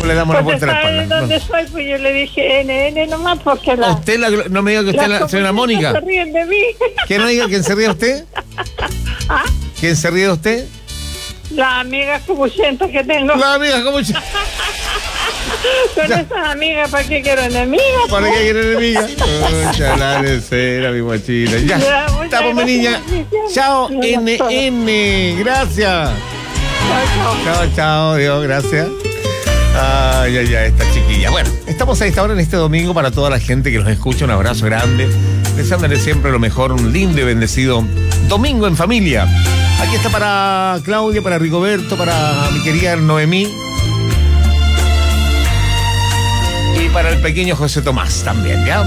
le damos la Porque vuelta a la sabe espalda. dónde soy, pues yo le dije NN nomás porque la... Usted no me diga que usted es la señora Mónica. Se ríen de mí. ¿Quién no diga quién se ríe de usted? ¿Ah? ¿Quién se ríe de usted? Las amigas cubuchentas que tengo. La amiga, ¿cómo? Con esas amigas, ¿para qué quiero enemigas? ¿Para qué quiere enemiga? Chalá de cera, mi guachita. Ya, Ya, muchas estamos, mi niña. gracias, Patricia. Chao, Bueno, NN. Gracias. Chao, chao. Chao, Dios, gracias. Ay, ay, ay, esta chiquilla. Bueno, estamos a esta hora en este domingo para toda la gente que nos escucha. Un abrazo grande. Deseándole siempre lo mejor, un lindo y bendecido domingo en familia. Aquí está para Claudia, para Rigoberto, para mi querida Noemí. Y para el pequeño José Tomás también, ¿ya?